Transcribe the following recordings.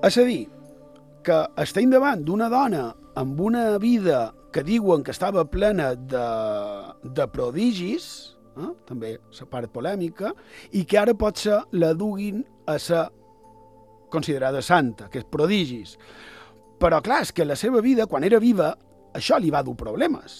És a dir, que estem davant d'una dona amb una vida que diuen que estava plena de prodigis, també la part polèmica, i que ara potser la duguin a ser considerada santa, que és prodigis. Però clar, és que la seva vida, quan era viva, això li va dur problemes.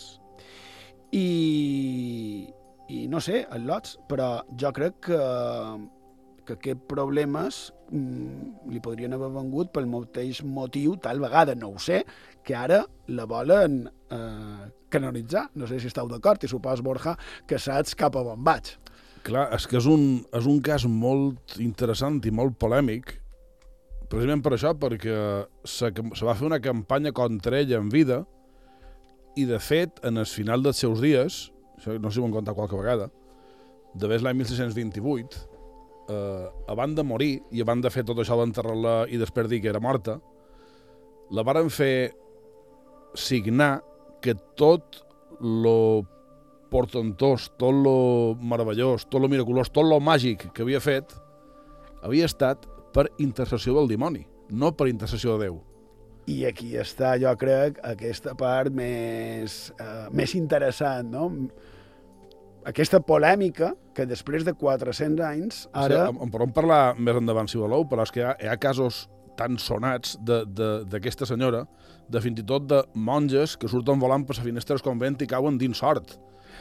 I no sé, els lots, però jo crec que aquests problemes li podrien haver vengut pel mateix motiu, tal vegada, no ho sé, que ara la volen canonitzar. No sé si esteu d'acord, i supos, Borja, que saps cap a on vaig. Clar, és que és un cas molt interessant i molt polèmic, precisament per això, perquè se va fer una campanya contra ella en vida, i de fet, en el final dels seus dies, això no sé si ho hem contat qualque vegada, d'haver l'any 1628, abans de morir, i abans de fer tot això d'enterrar-la i després dir que era morta, la varen fer signar que tot lo portentós, tot lo meravellós, tot lo miraculós, tot lo màgic que havia fet, havia estat per intercessió del dimoni, no per intercessió de Déu. I aquí està, jo crec, aquesta part més interessant, no? Aquesta polèmica que després de 400 anys ara... En podem parlar més endavant, si voleu, però és que hi ha casos tan sonats d'aquesta senyora, de fins i tot de monges que surten volant per la finestra del convent i cauen dins sort.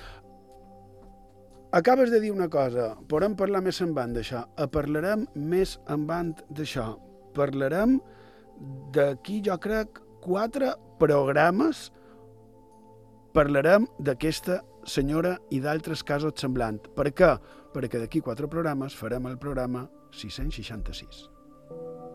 Acabes de dir una cosa, podem parlar més en banda d'això. Parlarem més en banda d'això. Parlarem d'aquí, jo crec, 4 programes. Parlarem d'aquesta senyora i d'altres casos semblants. Per què? Perquè d'aquí 4 programes farem el programa 666.